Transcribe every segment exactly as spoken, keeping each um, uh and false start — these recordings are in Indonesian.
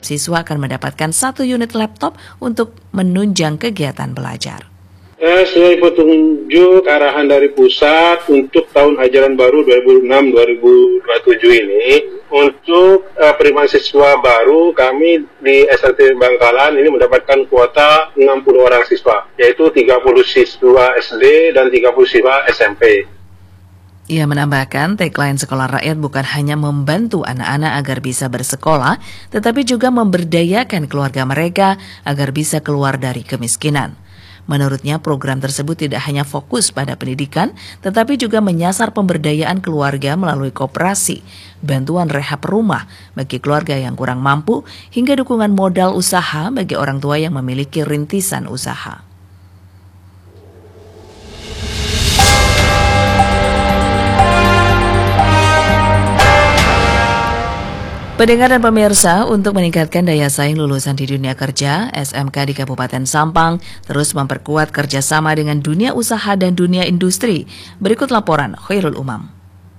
siswa akan mendapatkan satu unit laptop untuk menunjang kegiatan belajar. Eh, sebagai petunjuk arahan dari pusat untuk tahun ajaran baru dua ribu enam dua ribu dua puluh tujuh ini, untuk uh, penerimaan siswa baru kami di S L T Bangkalan ini mendapatkan kuota enam puluh orang siswa, yaitu tiga puluh siswa S D dan tiga puluh siswa S M P. Ia menambahkan, tagline Sekolah Rakyat bukan hanya membantu anak-anak agar bisa bersekolah, tetapi juga memberdayakan keluarga mereka agar bisa keluar dari kemiskinan. Menurutnya, program tersebut tidak hanya fokus pada pendidikan, tetapi juga menyasar pemberdayaan keluarga melalui koperasi, bantuan rehab rumah bagi keluarga yang kurang mampu, hingga dukungan modal usaha bagi orang tua yang memiliki rintisan usaha. Pendengar dan pemirsa, untuk meningkatkan daya saing lulusan di dunia kerja, S M K di Kabupaten Sampang terus memperkuat kerjasama dengan dunia usaha dan dunia industri. Berikut laporan Khairul Umam.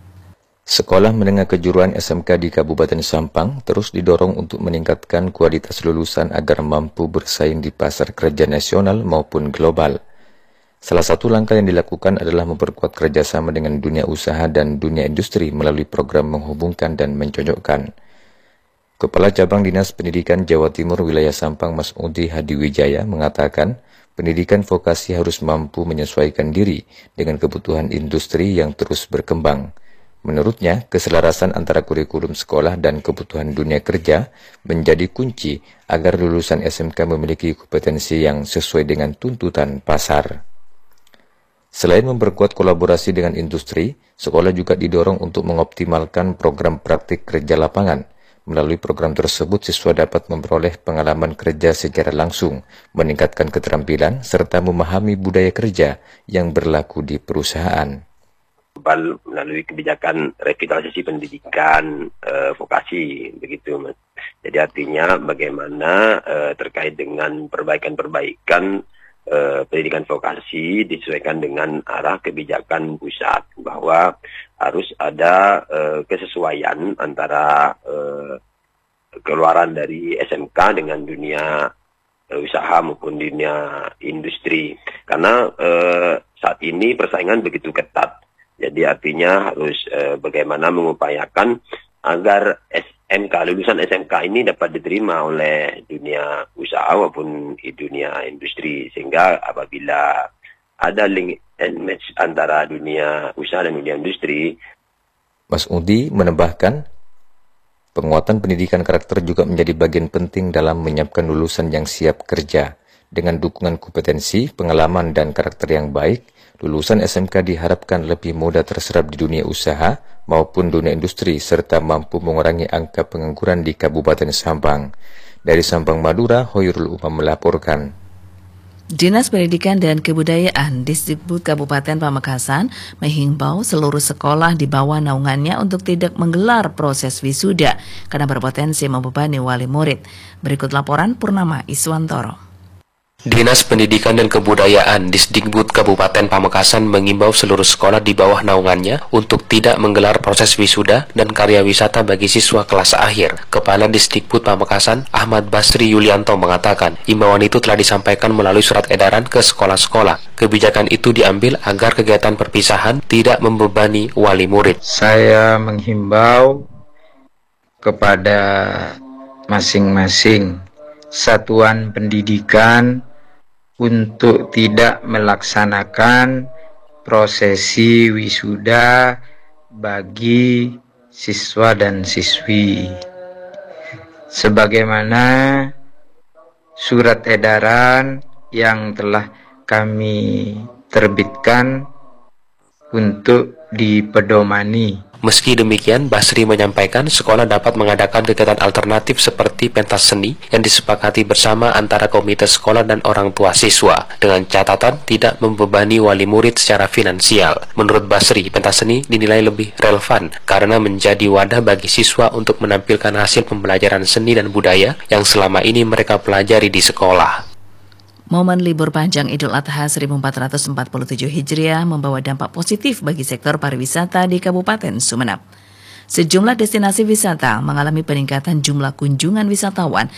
Sekolah menengah kejuruan S M K di Kabupaten Sampang terus didorong untuk meningkatkan kualitas lulusan agar mampu bersaing di pasar kerja nasional maupun global. Salah satu langkah yang dilakukan adalah memperkuat kerjasama dengan dunia usaha dan dunia industri melalui program menghubungkan dan mencocokkan. Kepala Cabang Dinas Pendidikan Jawa Timur Wilayah Sampang Mas Udi Hadiwijaya mengatakan, pendidikan vokasi harus mampu menyesuaikan diri dengan kebutuhan industri yang terus berkembang. Menurutnya, keselarasan antara kurikulum sekolah dan kebutuhan dunia kerja menjadi kunci agar lulusan S M K memiliki kompetensi yang sesuai dengan tuntutan pasar. Selain memperkuat kolaborasi dengan industri, sekolah juga didorong untuk mengoptimalkan program praktik kerja lapangan. Melalui program tersebut, siswa dapat memperoleh pengalaman kerja secara langsung, meningkatkan keterampilan, serta memahami budaya kerja yang berlaku di perusahaan. Melalui kebijakan revitalisasi pendidikan eh, vokasi, begitu Mas. Jadi artinya bagaimana eh, terkait dengan perbaikan-perbaikan eh, pendidikan vokasi disesuaikan dengan arah kebijakan pusat, bahwa harus ada uh, kesesuaian antara uh, keluaran dari S M K dengan dunia uh, usaha maupun dunia industri. Karena uh, saat ini persaingan begitu ketat. Jadi artinya harus uh, bagaimana mengupayakan agar S M K, lulusan S M K ini dapat diterima oleh dunia usaha maupun dunia industri. Sehingga apabila ada link and match antara dunia usaha dan dunia industri. Mas Udi menambahkan, penguatan pendidikan karakter juga menjadi bagian penting dalam menyiapkan lulusan yang siap kerja. Dengan dukungan kompetensi, pengalaman, dan karakter yang baik, lulusan S M K diharapkan lebih mudah terserap di dunia usaha maupun dunia industri, serta mampu mengurangi angka pengangguran di Kabupaten Sampang. Dari Sampang, Madura, Khairul Umam melaporkan. Dinas Pendidikan dan Kebudayaan Disdikbud Kabupaten Pamekasan menghimbau seluruh sekolah di bawah naungannya untuk tidak menggelar proses wisuda karena berpotensi membebani wali murid. Berikut laporan Purnama Iswantoro. Dinas Pendidikan dan Kebudayaan Disdikbud Kabupaten Pamekasan mengimbau seluruh sekolah di bawah naungannya untuk tidak menggelar proses wisuda dan karya wisata bagi siswa kelas akhir. Kepala Disdikbud Pamekasan, Ahmad Basri Yulianto, mengatakan imbauan itu telah disampaikan melalui surat edaran ke sekolah-sekolah. Kebijakan itu diambil agar kegiatan perpisahan tidak membebani wali murid. Saya menghimbau kepada masing-masing satuan pendidikan untuk tidak melaksanakan prosesi wisuda bagi siswa dan siswi, sebagaimana surat edaran yang telah kami terbitkan untuk dipedomani. Meski demikian, Basri menyampaikan sekolah dapat mengadakan kegiatan alternatif seperti pentas seni yang disepakati bersama antara komite sekolah dan orang tua siswa, dengan catatan tidak membebani wali murid secara finansial. Menurut Basri, pentas seni dinilai lebih relevan karena menjadi wadah bagi siswa untuk menampilkan hasil pembelajaran seni dan budaya yang selama ini mereka pelajari di sekolah. Momen libur panjang Idul Adha seribu empat ratus empat puluh tujuh Hijriah membawa dampak positif bagi sektor pariwisata di Kabupaten Sumeneb. Sejumlah destinasi wisata mengalami peningkatan jumlah kunjungan wisatawan